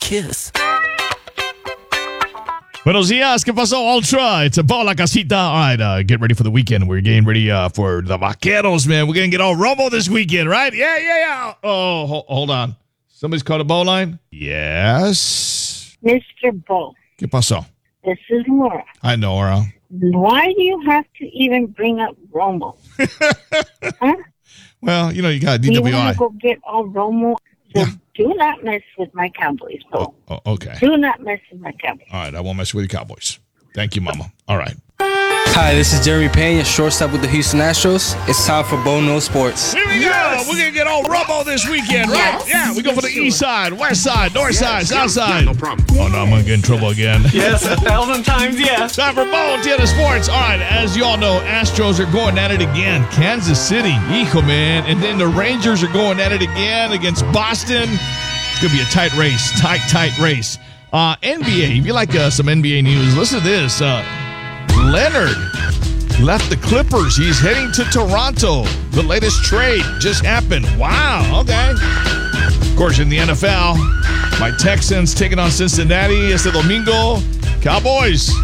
kiss. Buenos dias, ¿qué pasó, Ultra? It's a ball la casita. All right, get ready for the weekend. We're getting ready for the Vaqueros, man. We're going to get all Romo this weekend, right? Yeah. Oh, hold on. Somebody's called a ball line? Yes. Mr. Bull, ¿Qué pasó? this is Laura. Hi, Nora. Why do you have to even bring up Romo? Huh? Well, you got Do you want DWI. to go get all Romo? So Yeah. do not mess with my Cowboys, Bull. Oh, okay. Do not mess with my Cowboys. All right, I won't mess with the Cowboys. Thank you, Mama. All right. Hi, this is Jeremy Pena, shortstop with the Houston Astros. It's time for Bo Knows Sports. Here we go. We're going to get all Romo this weekend, right? Yes. Yeah, we go for the east side, west side, north side, south side. No problem. Oh, no, I'm going to get in trouble again. Yes, 1,000 times yes. Time for Bo Tennis Sports. All right, as you all know, Astros are going at it again. Kansas City, hijo, man. And then the Rangers are going at it again against Boston. It's going to be a tight race, tight race. NBA, if you like some NBA news, listen to this. Leonard left the Clippers. He's heading to Toronto. The latest trade just happened. Wow, okay. Of course, in the NFL, my Texans taking on Cincinnati este domingo. Cowboys